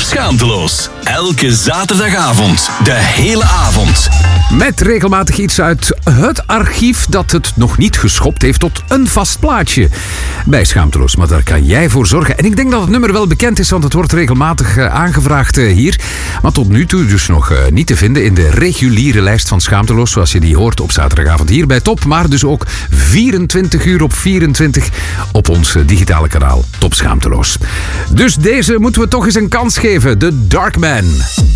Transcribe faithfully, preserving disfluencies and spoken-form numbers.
Schaamteloos. Elke zaterdagavond. De hele avond. Met regelmatig iets uit het archief dat het nog niet geschopt heeft tot een vast plaatje. Bij Schaamteloos, maar daar kan jij voor zorgen. En ik denk dat het nummer wel bekend is, want het wordt regelmatig uh, aangevraagd uh, hier. Maar tot nu toe dus nog uh, niet te vinden in de reguliere lijst van Schaamteloos, zoals je die hoort op zaterdagavond hier bij Top. Maar dus ook vierentwintig uur op vierentwintig op ons uh, digitale kanaal Top Schaamteloos. Dus deze moeten we toch eens een kans geven. De Darkman.